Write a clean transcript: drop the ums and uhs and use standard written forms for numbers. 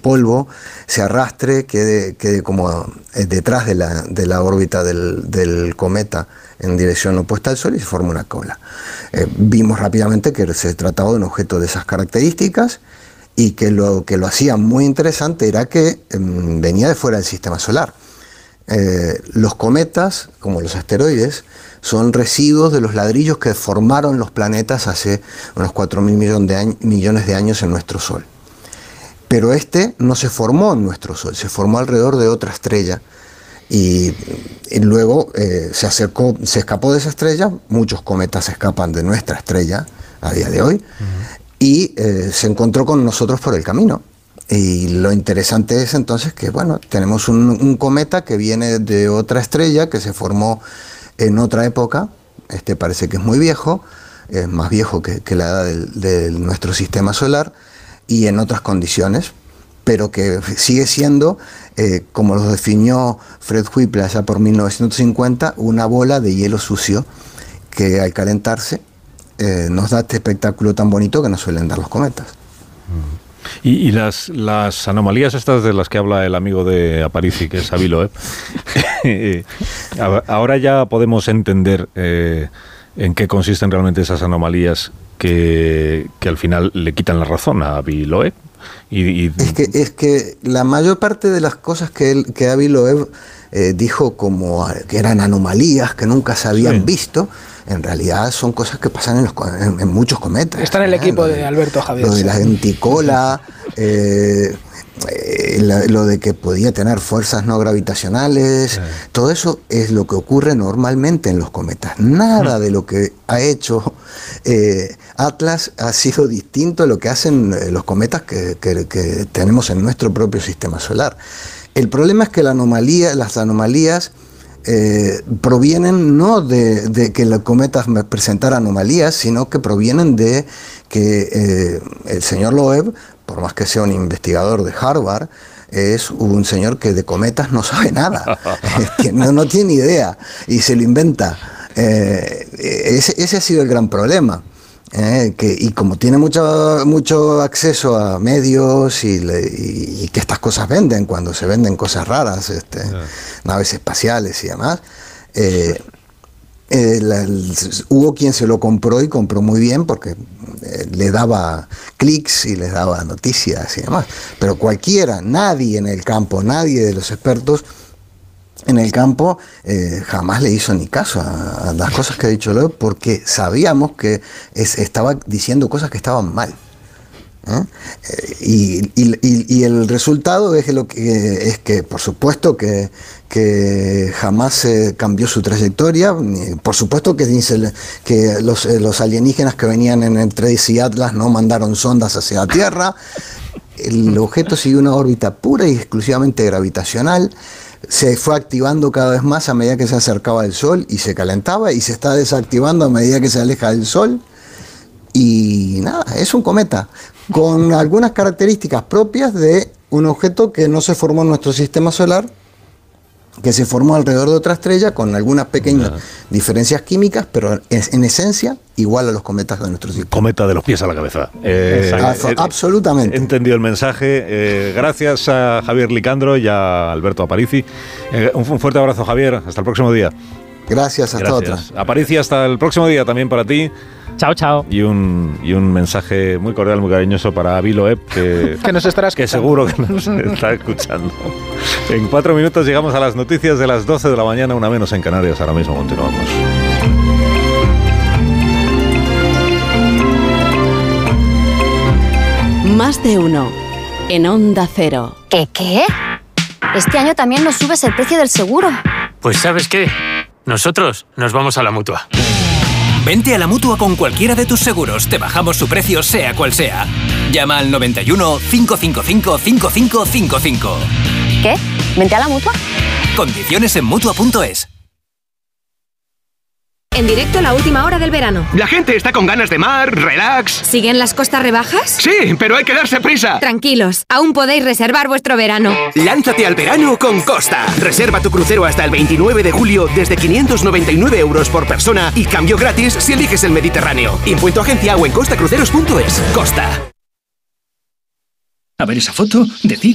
polvo se arrastre, quede como detrás de la órbita del cometa en dirección opuesta al Sol y se forma una cola. Vimos rápidamente que se trataba de un objeto de esas características y que lo hacía muy interesante era que venía de fuera del sistema solar. Los cometas, como los asteroides, son residuos de los ladrillos que formaron los planetas hace unos 4.000 millones de años en nuestro Sol. Pero este no se formó en nuestro Sol, se formó alrededor de otra estrella y luego se escapó de esa estrella. Muchos cometas escapan de nuestra estrella a día de hoy, y se encontró con nosotros por el camino. Y lo interesante es entonces que, bueno, tenemos un cometa que viene de otra estrella que se formó en otra época. Parece que es muy viejo, es más viejo que la edad de nuestro sistema solar y en otras condiciones, pero que sigue siendo, como lo definió Fred Whipple allá por 1950, una bola de hielo sucio que al calentarse nos da este espectáculo tan bonito que nos suelen dar los cometas. Y las anomalías estas de las que habla el amigo de Aparici, que es Avi Loeb, ahora ya podemos entender en qué consisten realmente esas anomalías que al final le quitan la razón a Avi Loeb. Es que la mayor parte de las cosas que Avi Loeb dijo como que eran anomalías que nunca se habían visto, en realidad son cosas que pasan en muchos cometas. Está en el equipo de Alberto Javier. Lo de la lenticola, lo de que podía tener fuerzas no gravitacionales, todo eso es lo que ocurre normalmente en los cometas. Nada de lo que ha hecho Atlas ha sido distinto a lo que hacen los cometas que tenemos en nuestro propio sistema solar. El problema es que las anomalías provienen no de que los cometas presentaran anomalías, sino que provienen de que el señor Loeb, por más que sea un investigador de Harvard, es un señor que de cometas no sabe nada, no tiene idea y se lo inventa. Ese ha sido el gran problema. Y como tiene mucho acceso a medios y que estas cosas venden, cuando se venden cosas raras, naves espaciales y demás, hubo quien se lo compró y compró muy bien porque le daba clics y les daba noticias y demás, pero nadie en el campo, nadie de los expertos en el campo jamás le hizo ni caso a las cosas que ha dicho Loeb, porque sabíamos que estaba diciendo cosas que estaban mal. Y el resultado es que por supuesto que jamás cambió su trayectoria. Por supuesto que dice que los alienígenas que venían en el Trace y Atlas no mandaron sondas hacia la Tierra. El objeto siguió una órbita pura y exclusivamente gravitacional. Se fue activando cada vez más a medida que se acercaba al Sol y se calentaba, y se está desactivando a medida que se aleja del Sol. Y nada, es un cometa con algunas características propias de un objeto que no se formó en nuestro sistema solar, que se formó alrededor de otra estrella con algunas pequeñas diferencias químicas, pero en esencia igual a los cometas de nuestro sistema. Cometa de los pies a la cabeza. Absolutamente. He entendido el mensaje. Gracias a Javier Licandro y a Alberto Aparici. Un fuerte abrazo, Javier. Hasta el próximo día. Gracias, hasta otra. Aparici, hasta el próximo día también para ti. Chao, chao. Y un mensaje muy cordial, muy cariñoso para Avi Loeb, que nos estará escuchando. Que seguro que nos está escuchando. En 4 minutos llegamos a las noticias de las 12 de la mañana, una menos en Canarias. Ahora mismo continuamos. Más de uno en Onda Cero. ¿Qué? Este año también nos subes el precio del seguro. Pues ¿sabes qué? Nosotros nos vamos a la Mutua. Vente a la Mutua con cualquiera de tus seguros. Te bajamos su precio, sea cual sea. Llama al 91 555 5555. ¿Qué? ¿Vente a la Mutua? Condiciones en Mutua.es. En directo, la última hora del verano. La gente está con ganas de mar, relax. ¿Siguen las costas rebajas? Sí, pero hay que darse prisa. Tranquilos, aún podéis reservar vuestro verano. Lánzate al verano con Costa. Reserva tu crucero hasta el 29 de julio desde 599 euros por persona y cambio gratis si eliges el Mediterráneo. Info en tu agencia o en costacruceros.es. Costa. A ver esa foto, decir